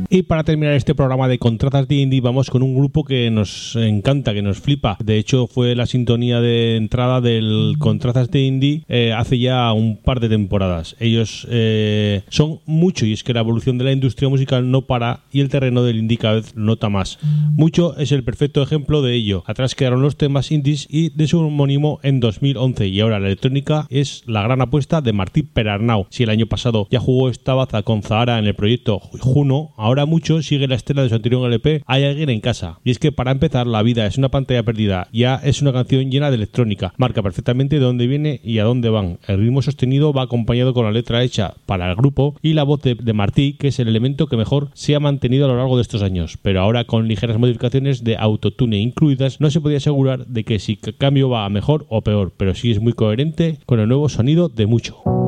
Y para terminar este programa de Contratas de Indie, vamos con un grupo que nos encanta, que nos flipa. De hecho, fue la sintonía de entrada del Contratas de Indie hace ya un par de temporadas. Ellos son mucho, y es que la evolución de la industria musical no para y el terreno del indie cada vez nota más. Mucho es el perfecto ejemplo de ello. Atrás quedaron los temas indies y de su homónimo en 2011, y ahora la electrónica es la gran apuesta de Martí Perarnau. Si el año pasado ya jugó esta baza con Zahara en el proyecto Juno, ahora mucho sigue la estela de su anterior LP Hay alguien en casa. Y es que para empezar, La vida es una pantalla perdida ya es una canción llena de electrónica, marca perfectamente de dónde viene y a dónde van. El ritmo sostenido va acompañado con la letra hecha para el grupo y la voz de Martí, que es el elemento que mejor se ha mantenido a lo largo de estos años, pero ahora con ligeras modificaciones de autotune incluidas. No se podía asegurar de que si cambio va a mejor o peor, pero sí es muy coherente con el nuevo sonido de Mucho.